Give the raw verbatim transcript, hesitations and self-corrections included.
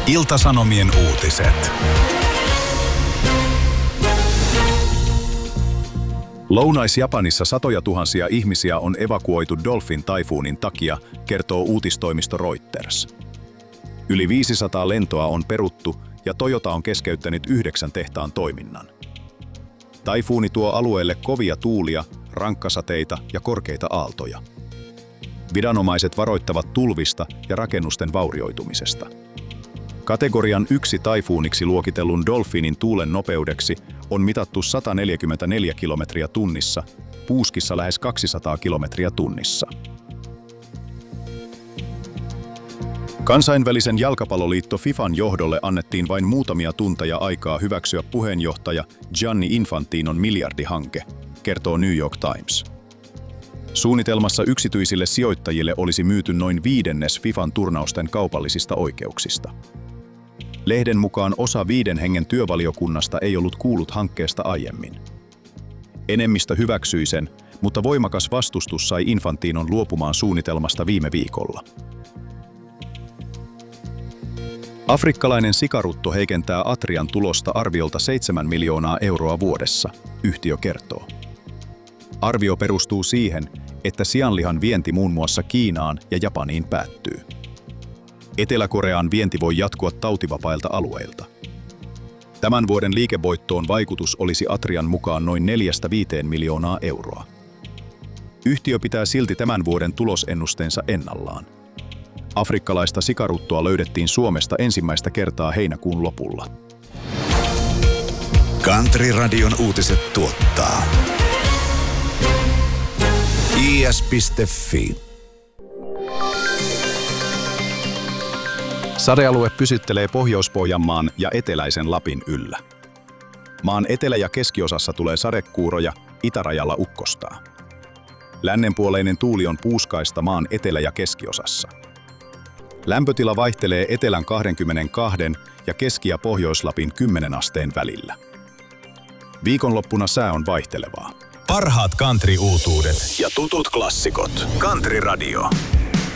Ilta-Sanomien uutiset. Lounais-Japanissa satoja tuhansia ihmisiä on evakuoitu Dolphin-taifuunin takia, kertoo uutistoimisto Reuters. Yli viisisataa lentoa on peruttu ja Toyota on keskeyttänyt yhdeksän tehtaan toiminnan. Taifuuni tuo alueelle kovia tuulia, rankkasateita ja korkeita aaltoja. Viranomaiset varoittavat tulvista ja rakennusten vaurioitumisesta. Kategorian yksi taifuuniksi luokitellun Dolphinin tuulen nopeudeksi on mitattu sata neljäkymmentäneljä kilometriä tunnissa, puuskissa lähes kaksisataa kilometriä tunnissa. Kansainvälisen jalkapalloliitto FIFAn johdolle annettiin vain muutamia tunteja aikaa hyväksyä puheenjohtaja Gianni Infantinon miljardihanke, kertoo New York Times. Suunnitelmassa yksityisille sijoittajille olisi myyty noin viidennes FIFAn turnausten kaupallisista oikeuksista. Lehden mukaan osa viiden hengen työvaliokunnasta ei ollut kuullut hankkeesta aiemmin. Enemmistö hyväksyi sen, mutta voimakas vastustus sai Infantinon luopumaan suunnitelmasta viime viikolla. Afrikkalainen sikarutto heikentää Atrian tulosta arviolta seitsemän miljoonaa euroa vuodessa, yhtiö kertoo. Arvio perustuu siihen, että sianlihan vienti muun muassa Kiinaan ja Japaniin päättyy. Etelä-Korean vienti voi jatkua tautivapailta alueilta. Tämän vuoden liikevoittoon vaikutus olisi Atrian mukaan noin neljästä viiteen miljoonaa euroa. Yhtiö pitää silti tämän vuoden tulosennusteensa ennallaan. Afrikkalaista sikaruttoa löydettiin Suomesta ensimmäistä kertaa heinäkuun lopulla. Country Radion uutiset tuottaa i s piste f i. Sadealue pysyttelee Pohjois-Pohjanmaan ja eteläisen Lapin yllä. Maan etelä- ja keskiosassa tulee sadekuuroja, itärajalla ukkostaa. Lännenpuoleinen tuuli on puuskaista maan etelä- ja keskiosassa. Lämpötila vaihtelee etelän kaksikymmentäkaksi ja Keski- ja Pohjois-Lapin kymmenen asteen välillä. Viikonloppuna sää on vaihtelevaa. Parhaat country-uutuudet ja tutut klassikot. Country Radio.